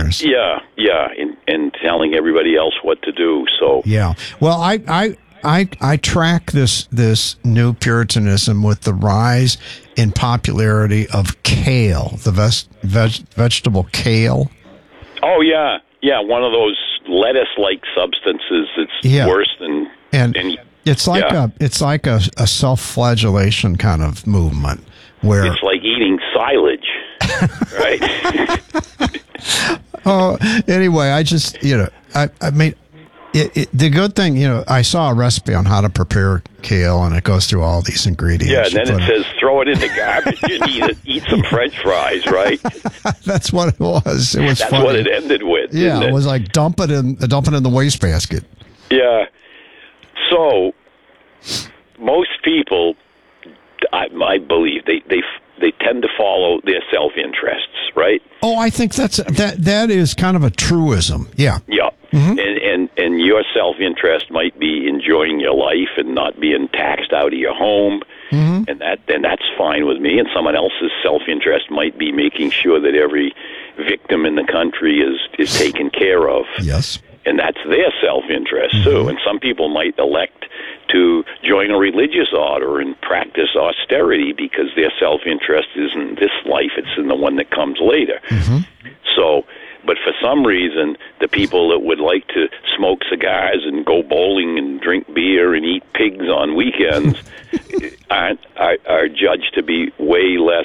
cars. Yeah, and telling everybody else what to do. So yeah. Well, I track this new Puritanism with the rise in popularity of kale, the vegetable kale. Oh yeah, one of those lettuce-like substances that's worse than any. It's like a self-flagellation kind of movement where it's like eating silage, right? Anyway, I just I mean. The good thing, I saw a recipe on how to prepare kale, and it goes through all these ingredients. Yeah, and then it says throw it in the garbage and eat some French fries, right? That's what it was. That's funny. What it ended with. Yeah, it was like dump it in the wastebasket. Yeah. So most people, I believe, they tend to follow their self-interests, right? Oh, I think that is kind of a truism. Yeah. Yeah. Mm-hmm. And your self-interest might be enjoying your life and not being taxed out of your home, mm-hmm. and that's fine with me. And someone else's self-interest might be making sure that every victim in the country is taken care of. Yes. And that's their self-interest, mm-hmm. too. And some people might elect to join a religious order and practice austerity because their self-interest isn't this life, it's in the one that comes later. Mm-hmm. So, but for some reason, the people that would like to smoke cigars and go bowling and drink beer and eat pigs on weekends are judged to be way less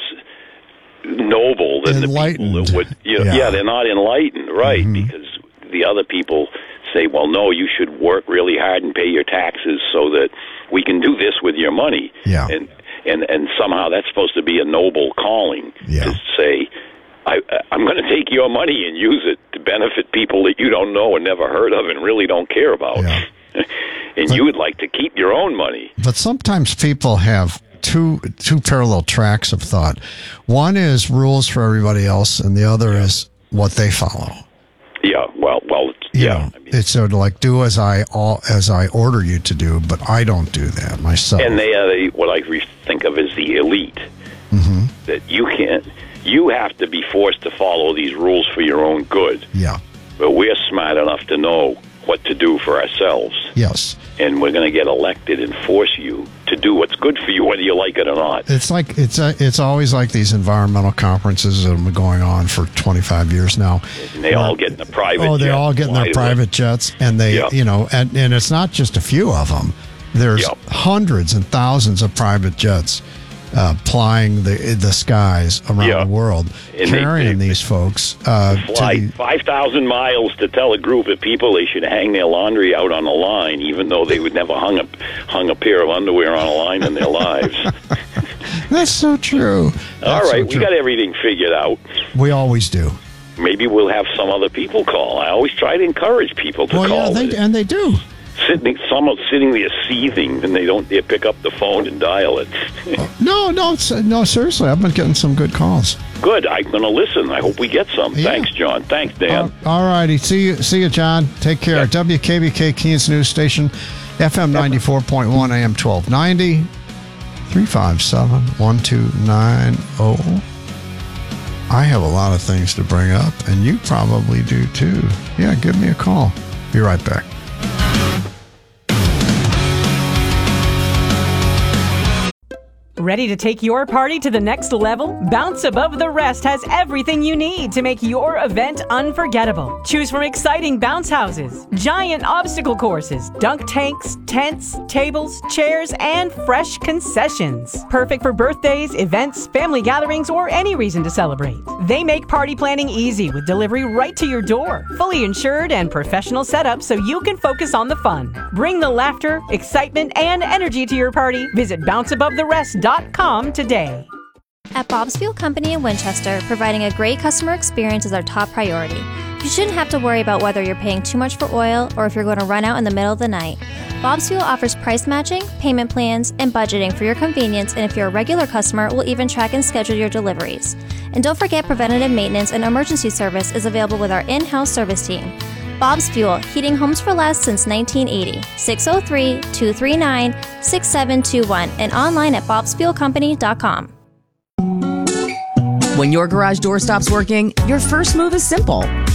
noble than the people that would. Yeah, they're not enlightened, right? Mm-hmm. Because the other people say, well, no, you should work really hard and pay your taxes so that we can do this with your money. Yeah. And somehow that's supposed to be a noble calling to say, I'm going to take your money and use it to benefit people that you don't know and never heard of and really don't care about. Yeah. And you would like to keep your own money. But sometimes people have two parallel tracks of thought. One is rules for everybody else, and the other is what they follow. Yeah, well, yeah. I mean, it's sort of like do as I order you to do, but I don't do that myself. And they are what I think of as the elite. Mm-hmm. That you can't. You have to be forced to follow these rules for your own good. Yeah. But we're smart enough to know what to do for ourselves. Yes. And we're going to get elected and force you to do what's good for you, whether you like it or not. It's like it's always like these environmental conferences that have been going on for 25 years now. And they all get in the private. Oh, they all get in their private jets, and they, and it's not just a few of them. There's hundreds and thousands of private jets plying the skies around the world, and carrying these folks. Fly 5,000 miles to tell a group of people they should hang their laundry out on a line, even though they would never hung a pair of underwear on a line in their lives. That's so true. All right, we got everything figured out. We always do. Maybe we'll have some other people call. I always try to encourage people to call. Yeah, and they do. Someone sitting there seething, and they don't dare pick up the phone and dial it. No, seriously, I've been getting some good calls. Good, I'm going to listen. I hope we get some. Yeah. Thanks, John. Thanks, Dan. All righty. See you, John. Take care. Yeah. WKBK Keens News Station, FM 94.1, AM 1290, 357-1290. I have a lot of things to bring up, and you probably do too. Yeah, give me a call. Be right back. Ready to take your party to the next level? Bounce Above the Rest has everything you need to make your event unforgettable. Choose from exciting bounce houses, giant obstacle courses, dunk tanks, tents, tables, chairs, and fresh concessions. Perfect for birthdays, events, family gatherings, or any reason to celebrate. They make party planning easy with delivery right to your door. Fully insured and professional setup so you can focus on the fun. Bring the laughter, excitement, and energy to your party. Visit bounceabovetherest.com today. At Bob's Fuel Company in Winchester, providing a great customer experience is our top priority. You shouldn't have to worry about whether you're paying too much for oil or if you're going to run out in the middle of the night. Bob's Fuel offers price matching, payment plans, and budgeting for your convenience, and if you're a regular customer, we'll even track and schedule your deliveries. And don't forget, preventative maintenance and emergency service is available with our in-house service team. Bob's Fuel, heating homes for less since 1980. 603-239-6721 and online at bobsfuelcompany.com. When your garage door stops working, your first move is simple.